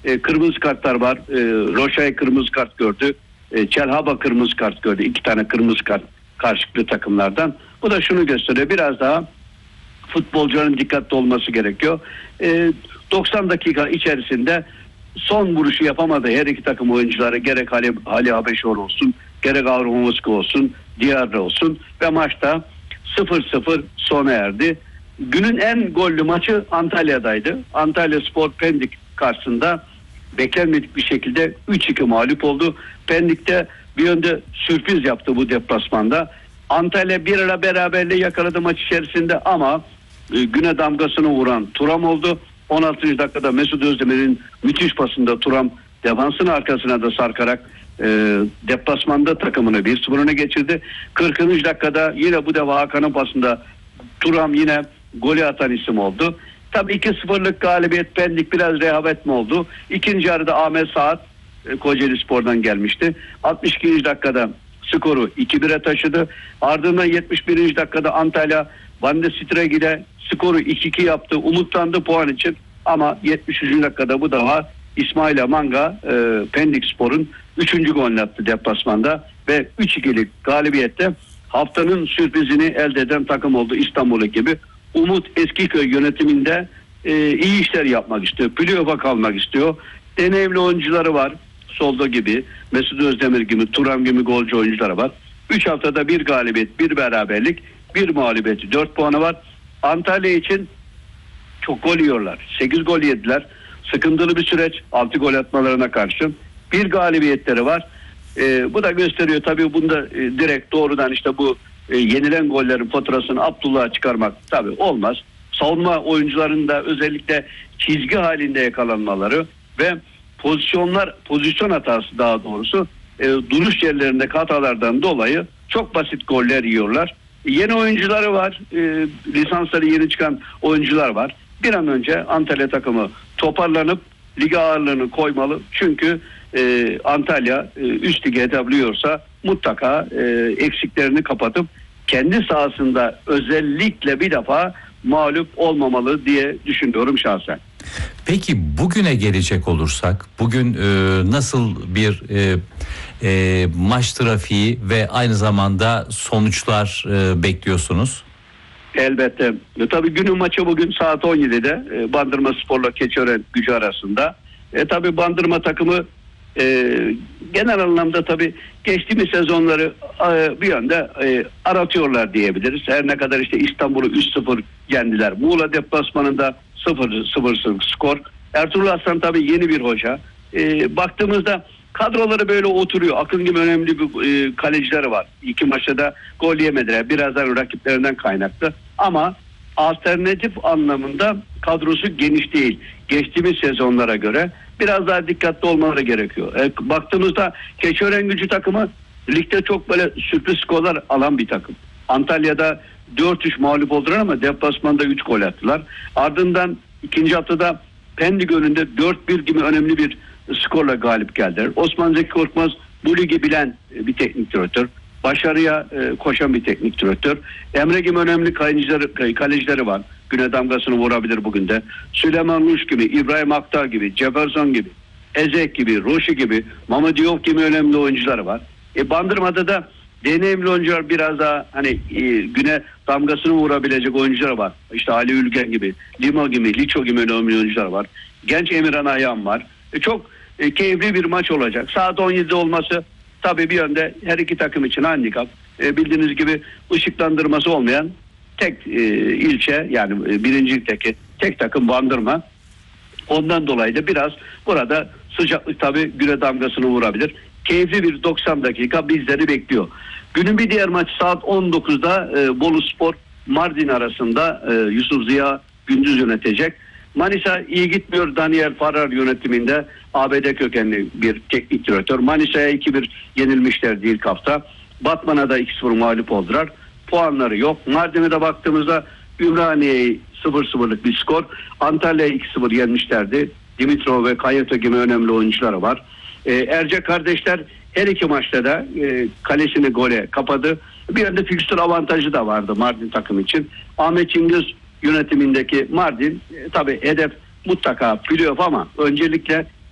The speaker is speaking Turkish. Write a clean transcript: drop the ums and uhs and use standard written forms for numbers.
kırmızı kartlar var. Roşay kırmızı kart gördü. Çelhaba kırmızı kart gördü. 2 tane kırmızı kart karşılıklı takımlardan. Bu da şunu gösteriyor. Biraz daha futbolcuların dikkatli olması gerekiyor. 90 dakika içerisinde son vuruşu yapamadı her iki takım oyuncuları, gerek Ali Habeşoğlu olsun, gerek Avrupa Moskova olsun, Diyarra olsun ve maçta 0-0 sona erdi. Günün en gollü maçı Antalya'daydı. Antalyaspor Pendik karşısında beklenmedik bir şekilde 3-2 mağlup oldu. Pendik'te bir yönde sürpriz yaptı bu deplasmanda. Antalya bir ara beraberliği yakaladı maç içerisinde ama güne damgasını vuran Turam oldu. 16. dakikada Mesut Özdemir'in müthiş pasında Turam defansın arkasına da sarkarak deplasmanda takımını 1-0 öne geçirdi. 40. dakikada yine bu defa Hakan'ın pasında Turam yine golü atan isim oldu. Tabii 2-0'lık galibiyet, Pendik biraz rehavet mi oldu? İkinci yarıda Ahmet Saat Kocaeli Spor'dan gelmişti. 62. dakikada skoru 2-1'e taşıdı. Ardından 71. dakikada Antalya Van de Stregi'de skoru 2-2 yaptı. Umutlandı puan için ama 73. dakikada bu defa İsmail Amanga Pendik Spor'un 3. golünü attı deplasmanda ve 3-2'lik galibiyette haftanın sürprizini elde eden takım oldu İstanbul ekibi. Umut Eskiköy yönetiminde iyi işler yapmak istiyor. Playoff'a kalmak istiyor. Deneyimli oyuncuları var. Solda gibi, Mesut Özdemir gibi, Turam gibi golcü oyuncuları var. 3 haftada bir galibiyet, bir beraberlik, bir mağlubiyeti, 4 puanı var. Antalya için çok gol yiyorlar. 8 gol yediler. Sıkıntılı bir süreç 6 gol atmalarına karşın. Bir galibiyetleri var. Bu da gösteriyor tabii, bunda direkt doğrudan işte bu yenilen gollerin faturasını Abdullah'a çıkarmak tabii olmaz. Savunma oyuncularının da özellikle çizgi halinde yakalanmaları ve pozisyon hatası, daha doğrusu duruş yerlerindeki hatalardan dolayı çok basit goller yiyorlar. Yeni oyuncuları var. Lisansları yeni çıkan oyuncular var. Bir an önce Antalya takımı toparlanıp lige ağırlığını koymalı. Çünkü Antalya üst lige hedefliyorsa mutlaka eksiklerini kapatıp kendi sahasında özellikle bir defa mağlup olmamalı diye düşünüyorum şahsen. Peki bugüne gelecek olursak, bugün nasıl bir maç trafiği ve aynı zamanda sonuçlar bekliyorsunuz? Elbette. Tabii günün maçı bugün saat 17'de Bandırma Spor'la Keçiören Gücü arasında. Tabii Bandırma takımı genel anlamda tabii geçtiğimiz sezonları bir yönde aratıyorlar diyebiliriz. Her ne kadar işte İstanbul'u 3-0 yendiler. Muğla deplasmanında 0-0 skor. Ertuğrul Aslan tabii yeni bir hoca. Baktığımızda kadroları böyle oturuyor. Akın gibi önemli bir kalecileri var. 2 maçta da gol yemediler. Birazdan rakiplerinden kaynaklı. Ama alternatif anlamında kadrosu geniş değil. Geçtiğimiz sezonlara göre biraz daha dikkatli olmaları gerekiyor. Baktığımızda Keçiören Gücü takımı ligde çok böyle sürpriz skorlar alan bir takım. Antalya'da 4-3 mağlup oldular ama deplasmanda 3 gol attılar. Ardından ikinci haftada Pendik önünde 4-1 gibi önemli bir skorla galip geldiler. Osman Zeki Korkmaz bu ligi bilen bir teknik direktör. Başarıya koşan bir teknik direktör. Emre gibi önemli kalecileri var. Güne damgasını vurabilir bugün de. Süleyman Nuş gibi, İbrahim Aktar gibi, Jefferson gibi, Ezek gibi, Roşi gibi, Mehmet Diop gibi önemli oyuncuları var. Bandırma'da da deneyimli oyuncular, biraz daha hani güne damgasını vurabilecek oyuncular var. İşte Ali Ülgen gibi, Lima gibi, Liço gibi önemli oyuncular var. Genç Emirhan Ayhan var. Çok keyifli bir maç olacak. Saat 17'de olması tabii bir yönde her iki takım için handikap. Bildiğiniz gibi ışıklandırması olmayan tek ilçe, yani birincilikteki tek takım Bandırma. Ondan dolayı da biraz burada sıcaklık tabii güne damgasını vurabilir. Keyifli bir 90 dakika bizleri bekliyor. Günün bir diğer maç saat 19'da Bolu Spor Mardin arasında Yusuf Ziya Gündüz yönetecek. Manisa iyi gitmiyor. Daniel Farrar yönetiminde ABD kökenli bir teknik direktör. Manisa'ya 2-1 yenilmişlerdi ilk hafta. Batman'a da 2-0 mağlup oldular. Puanları yok. Mardin'e de baktığımızda Ümraniye'yi 0-0'lık bir skor. Antalya'ya 2-0 yenmişlerdi. Dimitrov ve Kayato gibi önemli oyuncuları var. Erce kardeşler her iki maçta da kalesini gole kapadı. Bir yerde fikstür avantajı da vardı Mardin takım için. Ahmet Çingiz yönetimindeki Mardin tabii hedef mutlaka playoff ama öncelikle